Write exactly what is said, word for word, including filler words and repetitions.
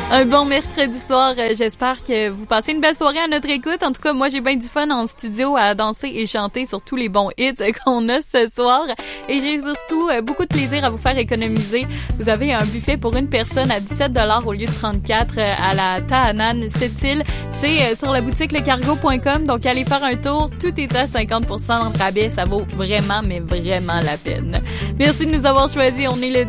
Un bon mercredi soir. Euh, j'espère que vous passez une belle soirée à notre écoute. En tout cas, moi, j'ai bien du fun en studio à danser et chanter sur tous les bons hits qu'on a ce soir. Et j'ai surtout euh, beaucoup de plaisir à vous faire économiser. Vous avez un buffet pour une personne à dix-sept dollars au lieu de trente-quatre euh, à la Tahanan, cette île. C'est euh, sur la boutique lecargo point com. Donc, allez faire un tour. Tout est à cinquante pour cent de rabais. Ça vaut vraiment, mais vraiment la peine. Merci de nous avoir choisis. On est le